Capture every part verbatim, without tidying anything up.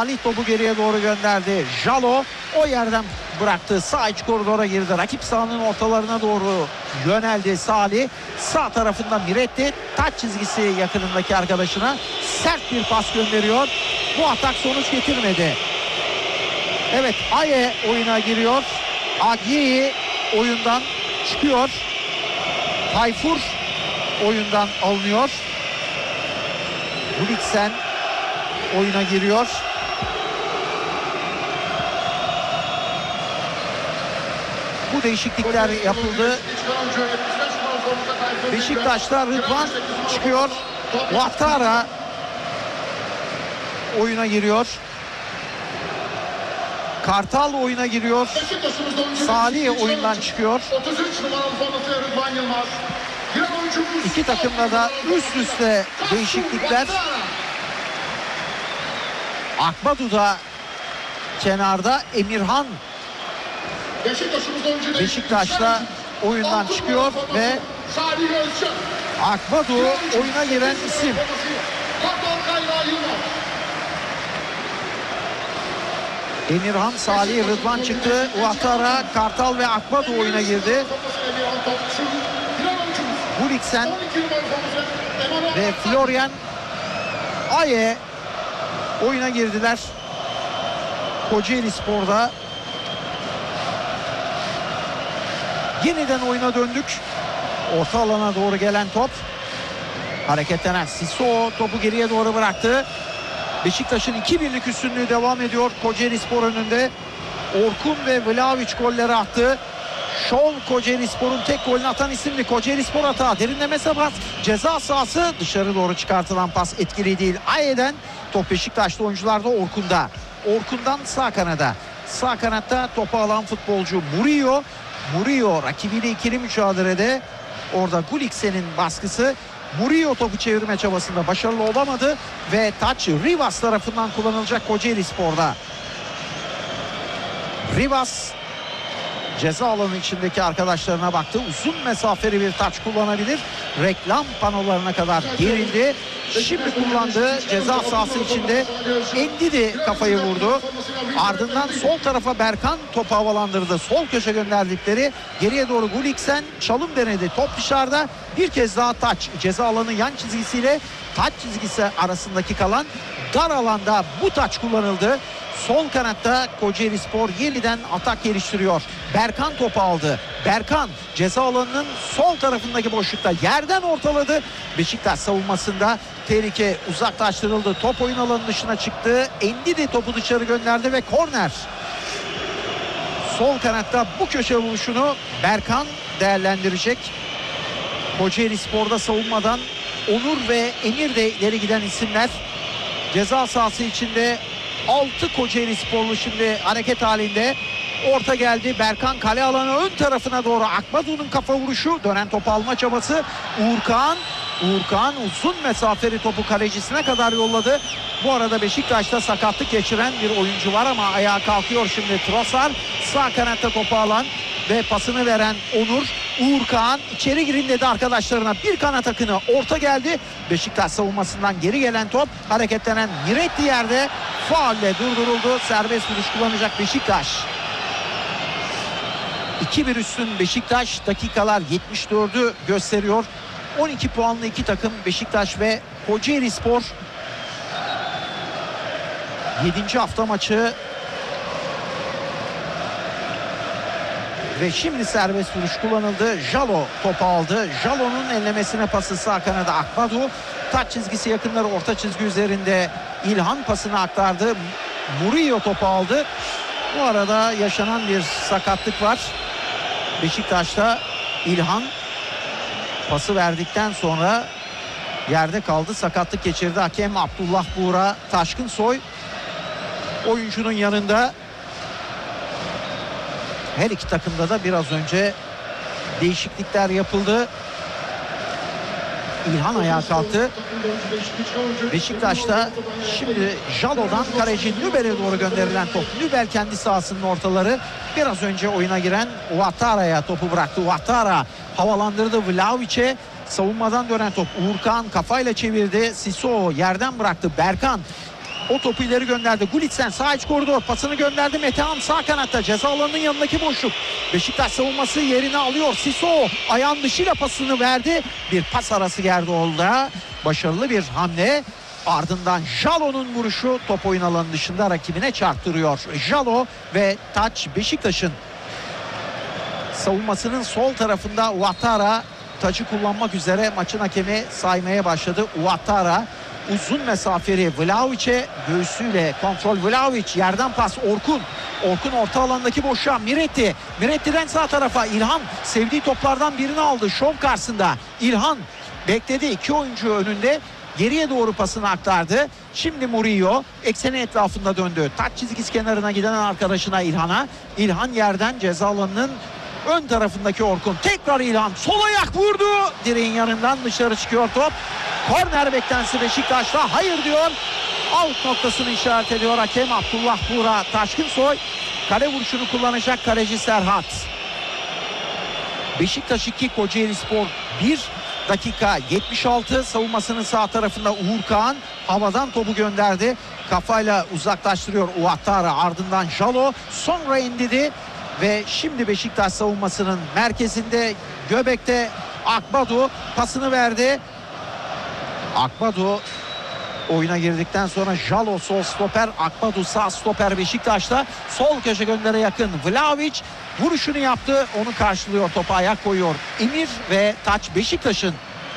Salih topu geriye doğru gönderdi. Jalo o yerden bıraktı. Sağ iç koridora girdi. Rakip sahanın ortalarına doğru yöneldi Salih. Sağ tarafında Miretti. Taç çizgisi yakınındaki arkadaşına sert bir pas gönderiyor. Bu atak sonuç getirmedi. Evet, Aye oyuna giriyor. Agiyi oyundan çıkıyor. Tayfur oyundan alınıyor. Gulliksen oyuna giriyor. Bu değişiklikler yapıldı. Beşiktaş'ta Rıdvan çıkıyor. Ouattara oyuna giriyor. Kartal oyuna giriyor. Salih oyundan çıkıyor. İki takımda da üst üste değişiklikler. Akbadu da kenarda. Emirhan Beşiktaş'ta oyundan çıkıyor ve Akbadu oyuna giren isim. Emirhan, Salih, Rıdvan çıktı. Ouattara, Kartal ve Akbadu oyuna girdi. Gulliksen ve Florian Aye oyuna girdiler. Kocaeli Spor'da. Yeniden oyuna döndük. Orta alana doğru gelen top. Hareketlenen Siso topu geriye doğru bıraktı. Beşiktaş'ın iki birlik üstünlüğü devam ediyor Kocaeli Spor önünde. Orkun ve Vlahovic golleri attı. Şol Kocaeli Spor'un tek golünü atan isimli. Kocaeli Spor hata. Derinlemesine pas. Ceza sahası, dışarı doğru çıkartılan pas etkili değil. Aye'den top Beşiktaşlı oyuncularda, Orkun'da. Orkun'dan sağ kanada. Sağ kanatta topu alan futbolcu Murillo. Murillo rakibiyle ikili mücadelede. Orada Gulliksen'in baskısı. Murillo topu çevirme çabasında başarılı olamadı ve taç Rivas tarafından kullanılacak Kocaeli Spor'da. Rivas ceza alanı içindeki arkadaşlarına baktı. Uzun mesafeli bir taç kullanabilir. Reklam panolarına kadar gerildi. Şimdi kullandığı ceza sahası içinde Endidi kafayı vurdu. Ardından sol tarafa Berkan topu havalandırdı. Sol köşe gönderdikleri geriye doğru Gulliksen çalım denedi. Top dışarıda. Bir kez daha taç. Ceza alanı yan çizgisiyle taç çizgisi arasındaki kalan dar alanda bu taç kullanıldı. Sol kanatta Kocaeli Spor yeniden atak geliştiriyor. Berkan topu aldı. Berkan ceza alanının sol tarafındaki boşlukta yerden ortaladı. Beşiktaş savunmasında tehlike uzaklaştırıldı. Top oyun alanının dışına çıktı. Endidi topu dışarı gönderdi ve korner. Sol kanatta bu köşe vuruşunu Berkan değerlendirecek. Kocaeli Spor'da savunmadan Onur ve Emir de ileri giden isimler. Ceza sahası içinde altı Kocaeli Sporlu şimdi hareket halinde. Orta geldi. Berkan kale alanı ön tarafına doğru. Akbadu'nun kafa vuruşu. Dönen topu alma çabası. Uğurkan. Uğurkan uzun mesafeli topu kalecisine kadar yolladı. Bu arada Beşiktaş'ta sakatlık geçiren bir oyuncu var ama ayağa kalkıyor şimdi Trossard. Sağ kanatta topu alan ve pasını veren Onur. Uğurkan içeri girin dedi arkadaşlarına. Bir kanat akını orta geldi. Beşiktaş savunmasından geri gelen top. Hareketlenen Miretti yerde faulle durduruldu. Serbest vuruş kullanacak Beşiktaş. iki bir üstün Beşiktaş. Dakikalar yetmiş dördü gösteriyor. on iki puanlı iki takım Beşiktaş ve Kocaeli Spor. yedinci hafta maçı. Ve şimdi serbest vuruş kullanıldı. Jalo topu aldı. Jalo'nun ellemesine pası sağ kanada Akbadu. Taç çizgisi yakınları orta çizgi üzerinde İlhan pasını aktardı. Murillo topu aldı. Bu arada yaşanan bir sakatlık var. Beşiktaş'ta İlhan pası verdikten sonra yerde kaldı. Sakatlık geçirdi. Hakem Abdullah Buğra Taşkınsoy oyuncunun yanında. Her iki takımda da biraz önce değişiklikler yapıldı. İlhan ayağa kalktı. Beşiktaş'ta şimdi Jalo'dan kaleci Nübel'e doğru gönderilen top. Nübel kendi sahasının ortaları. Biraz önce oyuna giren Ouattara'ya topu bıraktı. Ouattara havalandırdı Vlahovic'e. Savunmadan dönen top. Uğurkan kafayla çevirdi. Siso yerden bıraktı. Berkan O topu ileri gönderdi. Gulitsen sağ iç koridor pasını gönderdi. Metehan sağ kanatta ceza alanının yanındaki boşluk. Beşiktaş savunması yerini alıyor. Siso ayağın dışıyla pasını verdi. Bir pas arası geldi orada. Başarılı bir hamle. Ardından Jalo'nun vuruşu top oyun alanı dışında rakibine çarptırıyor. Jalo ve taç Beşiktaş'ın. Savunmasının sol tarafında Ouattara taçı kullanmak üzere maçın hakemi saymaya başladı. Ouattara uzun mesafeli Vlahovic'e göğsüyle kontrol. Vlahovic yerden pas Orkun. Orkun orta alandaki boşluğa Miretti. Miretti'den sağ tarafa İlhan sevdiği toplardan birini aldı. Şov karşısında İlhan bekledi. İki oyuncu önünde. Geriye doğru pasını aktardı. Şimdi Murillo ekseni etrafında döndü. Taç çizgisi kenarına giden arkadaşına İlhan'a. İlhan yerden ceza alanının ön tarafındaki Orkun. Tekrar İlhan. Sol ayak vurdu. Direğin yanından dışarı çıkıyor top. Korner beklentisi Beşiktaş'ta. Hayır diyor. Out noktasını işaret ediyor hakem Abdullah Buğra Taşkınsoy. Kale vuruşunu kullanacak kaleci Serhat. Beşiktaş iki, Kocaelispor bir. Dakika yetmiş altı. Savunmasının sağ tarafında Uğur Kağan havadan topu gönderdi. Kafayla uzaklaştırıyor Ouattara. Ardından Jalo. Sonra Endidi. Ve şimdi Beşiktaş savunmasının merkezinde göbekte Akbadu pasını verdi. Akbadu oyuna girdikten sonra Jalo sol stoper, Akbadu sağ stoper Beşiktaş'ta. Sol köşe göndere yakın Vlahovic vuruşunu yaptı. Onu karşılıyor, topa ayak koyuyor Emir ve taç Beşiktaş'ın.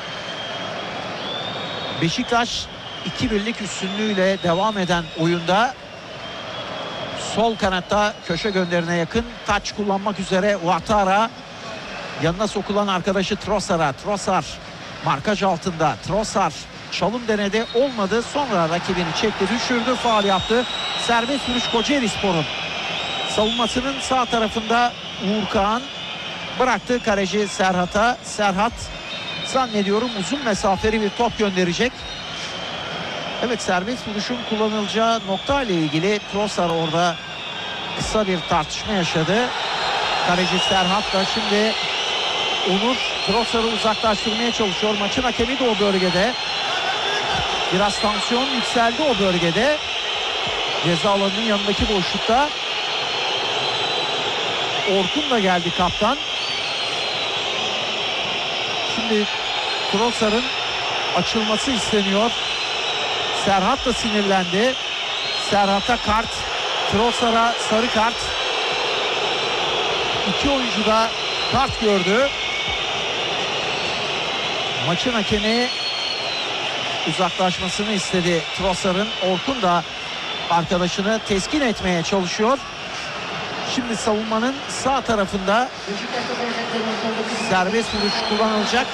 Beşiktaş iki birlik üstünlüğüyle devam eden oyunda sol kanatta köşe gönderine yakın taç kullanmak üzere Ouattara. Yanına sokulan arkadaşı Trossard'a. Trossard markaj altında. Trossard çalım denedi, olmadı. Sonra rakibini çekti, düşürdü, faul yaptı. Serbest vuruş Kocaelispor'un. Savunmasının sağ tarafında Uğur Kağan bıraktı kaleci Serhat'a. Serhat zannediyorum uzun mesafeli bir top gönderecek. Evet, serbest vuruşun kullanılacağı nokta ile ilgili Trossard orada kısa bir tartışma yaşadı. Kaleci Serhat da şimdi Onur Trossard'ı uzaklaştırmaya çalışıyor. Maçın hakemi de o bölgede. Biraz tansiyon yükseldi o bölgede. Ceza alanının yanındaki boşlukta. Orkun da geldi, kaptan. Şimdi Trossard'ın açılması isteniyor. Serhat da sinirlendi. Serhat'a kart, Trossard'a sarı kart. İki oyuncu da kart gördü. Maçın hakemi uzaklaşmasını istedi Trossard'ın. Orkun da arkadaşını teskin etmeye çalışıyor. Şimdi savunmanın sağ tarafında serbest vuruş kullanılacak.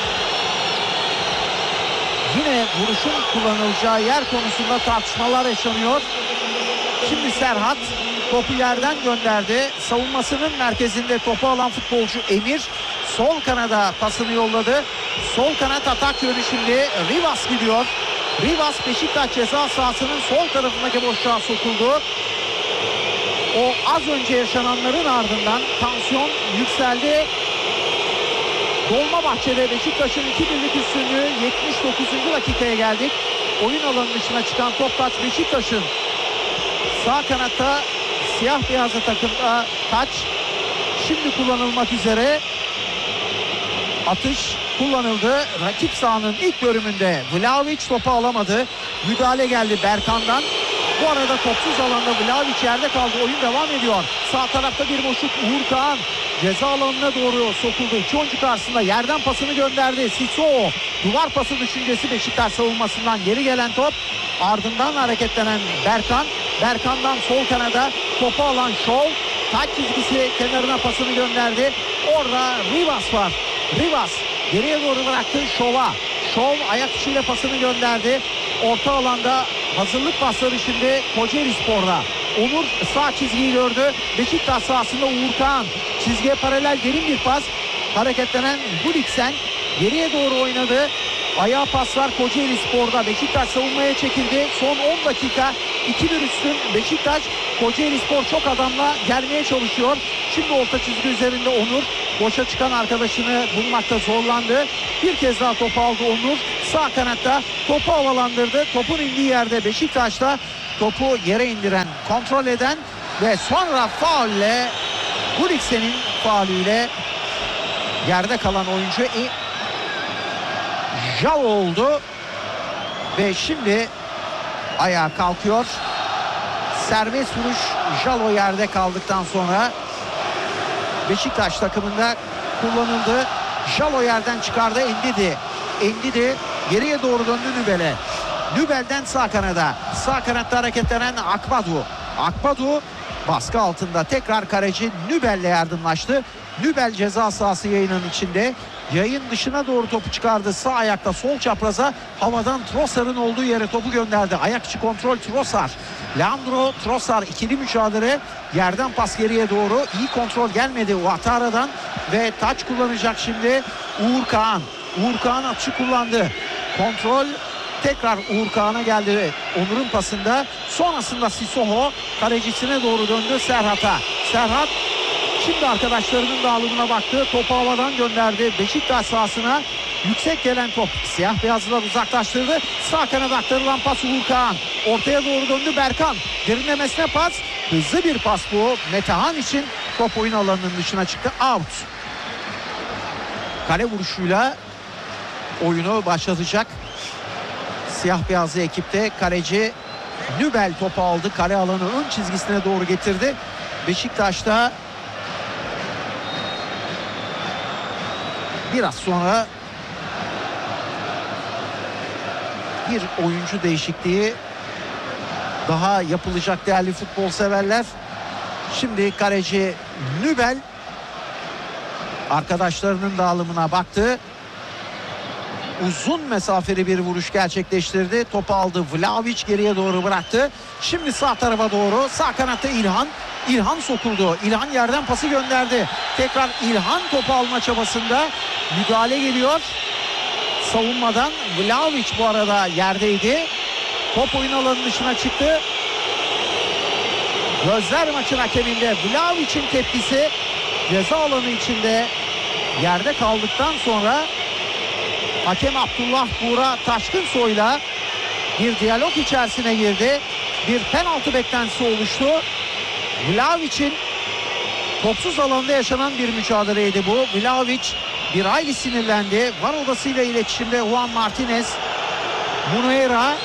Yine vuruşun kullanılacağı yer konusunda tartışmalar yaşanıyor. Şimdi Serhat topu yerden gönderdi. Savunmasının merkezinde topu alan futbolcu Emir sol kanada pasını yolladı. Sol kanat atak yönü şimdi Rivas gidiyor. Rivas Beşiktaş ceza sahasının sol tarafındaki boşluğa sokuldu. O az önce yaşananların ardından tansiyon yükseldi. Dolmabahçe'de Beşiktaş'ın iki birlik üstünlüğü. yetmiş dokuzuncu dakikaya geldik. Oyun alanının dışına çıkan top taç Beşiktaş'ın. Sağ kanatta siyah beyazlı takımda taç. Şimdi kullanılmak üzere. Atış kullanıldı. Rakip sahanın ilk bölümünde Vlahovic topu alamadı. Müdahale geldi Berkan'dan. Bu arada topsuz alanda Vlahovic yerde kaldı. Oyun devam ediyor. Sağ tarafta bir boşluk, Uğur Kağan ceza alanına doğru sokuldu. İki oyuncu karşısında yerden pasını gönderdi. Siso duvar pası düşüncesi Beşiktaş savunmasından geri gelen top. Ardından hareketlenen Berkan. Berkan'dan sol kanada topu alan Şov. Taç çizgisi kenarına pasını gönderdi. Orada Rivas var. Rivas geriye doğru bıraktı Şov'a. Şov ayak içiyle pasını gönderdi. Orta alanda hazırlık pasları şimdi Kocaelispor'da. Onur sağ çizgiyi gördü. Beşiktaş sahasında Uğur Kağan. Çizgiye paralel derin bir pas. Hareketlenen Gulitsen geriye doğru oynadı. Ayağa paslar Kocaelispor'da. Beşiktaş savunmaya çekildi. Son on dakika iki bir üstün Beşiktaş. Kocaelispor çok adamla gelmeye çalışıyor. Şimdi orta çizgi üzerinde Onur. Boşa çıkan arkadaşını bulmakta zorlandı. Bir kez daha topu aldı Onur. Sağ kanatta topu havalandırdı. Topun indiği yerde Beşiktaş'ta topu yere indiren, kontrol eden ve sonra faulle, Gulliksen'in faulüyle yerde kalan oyuncu Jalo oldu ve şimdi ayağa kalkıyor. Serbest vuruş Jalo yerde kaldıktan sonra Beşiktaş takımında kullanıldı. Jalo yerden çıkardı. Endidi. Endidi geriye doğru döndü Nübel'e. Nübel'den sağ kanada. Sağ kanatta hareketlenen Akbadu. Akbadu baskı altında tekrar kaleci Nübel'le yardımlaştı. Nübel ceza sahası yayının içinde. Yayın dışına doğru topu çıkardı. Sağ ayakta sol çapraza havadan Trossard'ın olduğu yere topu gönderdi. Ayak içi kontrol Trossard. Leandro Trossard ikili mücadele. Yerden pas geriye doğru. İyi kontrol gelmedi Ouattara'dan ve taç kullanacak şimdi Uğur Kağan. Uğur Kağan atışı kullandı. Kontrol tekrar Uğur Kağan'a geldi. Onur'un pasında. Sonrasında Sissoko kalecisine doğru döndü Serhat'a. Serhat şimdi arkadaşlarının dağılımına baktı. Topu havadan gönderdi. Beşiktaş sahasına yüksek gelen top. Siyah beyazlılar uzaklaştırdı. Sağ kanada aktarılan pas Uğur Kağan. Ortaya doğru döndü Berkan. Derinlemesine pas. Hızlı bir pas bu. Metehan için top oyun alanının dışına çıktı. Out. Kale vuruşuyla oyunu başlatacak siyah beyazlı ekipte kaleci Nübel topu aldı. Kale alanı ön çizgisine doğru getirdi. Beşiktaş'ta biraz sonra bir oyuncu değişikliği daha yapılacak değerli futbol severler. Şimdi kaleci Nübel arkadaşlarının dağılımına baktı. Uzun mesafeli bir vuruş gerçekleştirdi. Topu aldı. Vlahovic geriye doğru bıraktı. Şimdi sağ tarafa doğru. Sağ kanatta İlhan. İlhan sokuldu. İlhan yerden pası gönderdi. Tekrar İlhan topu alma çabasında. Müdahale geliyor. Savunmadan Vlahovic bu arada yerdeydi. Top oyun alanının dışına çıktı. Gözler maçın hakeminde. Vlahovic'in tepkisi ceza alanı içinde yerde kaldıktan sonra hakem Abdullah Buğra Taşkınsoy'la bir diyalog içerisine girdi. Bir penaltı beklentisi oluştu. Vlahovic'in topsuz alanda yaşanan bir mücadeleydi bu. Vlahovic bir hayli sinirlendi. Var odasıyla iletişimde Juan Martinez. Munuera.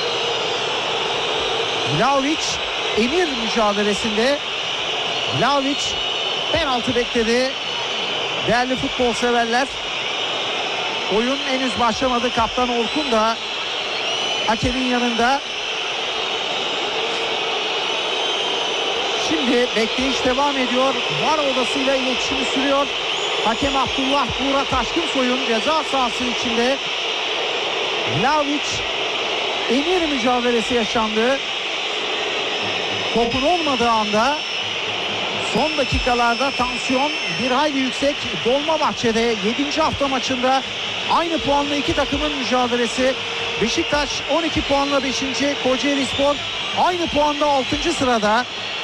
Vlahovic emir mücadelesinde. Vlahovic penaltı bekledi. Değerli futbol severler, oyun henüz başlamadı. Kaptan Orkun da hakemin yanında. Şimdi bekleyiş devam ediyor. Var odasıyla iletişimi sürüyor. Hakem Abdullah Buğra Taşkınsoy'un ceza sahası içinde. Vlahovic emir mücadelesi yaşandı. Topun olmadığı anda son dakikalarda tansiyon bir hayli yüksek. Dolmabahçe'de yedinci hafta maçında aynı puanla iki takımın mücadelesi. Beşiktaş on iki puanla beşinci. Kocaelispor aynı puanda altıncı sırada.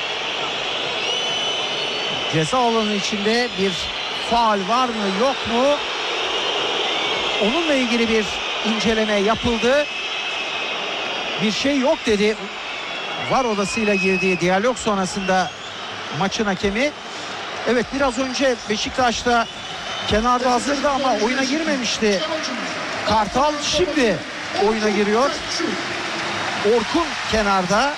Ceza alanı içinde bir faul var mı yok mu? Onunla ilgili bir inceleme yapıldı. Bir şey yok dedi. Var odasıyla girdiği diyalog sonrasında maçın hakemi. Evet, biraz önce Beşiktaş'ta kenarda hazırdı ama oyuna girmemişti Kartal. Şimdi oyuna giriyor. Orkun kenarda.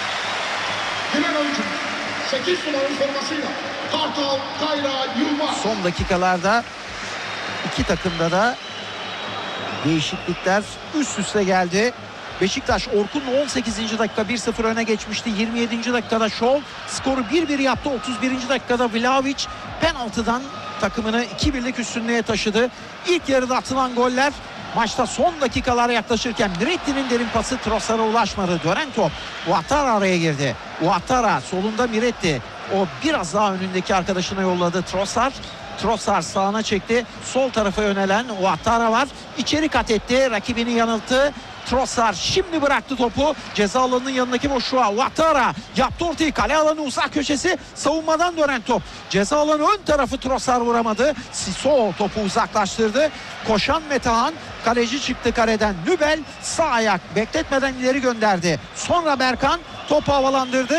sekiz numaranın formasıyla Kartal Kayra Yılmaz. Son dakikalarda iki takımda da değişiklikler üst üste geldi. Beşiktaş Orkun'la on sekizinci dakika bir sıfır öne geçmişti. yirmi yedinci dakikada Şol skoru bir bir yaptı. otuz birinci dakikada Vlahovic penaltıdan takımını iki birlik üstünlüğe taşıdı. İlk yarıda atılan goller maçta son dakikalara yaklaşırken Miretti'nin derin pası Trossard'a ulaşmadı. Dönen top Ouattara araya girdi. Ouattara solunda Miretti. O biraz daha önündeki arkadaşına yolladı Trossard. Trossard sağına çekti. Sol tarafa yönelen Ouattara var. İçeri kat etti. Rakibini yanılttı. Trossard şimdi bıraktı topu. Ceza alanının yanındaki boşluğa. Ouattara yaptı ortayı. Kale alanı uzak köşesi. Savunmadan dönen top. Ceza alanı ön tarafı Trossard vuramadı. Sissoko topu uzaklaştırdı. Koşan Metehan. Kaleci çıktı kareden. Nübel sağ ayak bekletmeden ileri gönderdi. Sonra Berkan topu havalandırdı.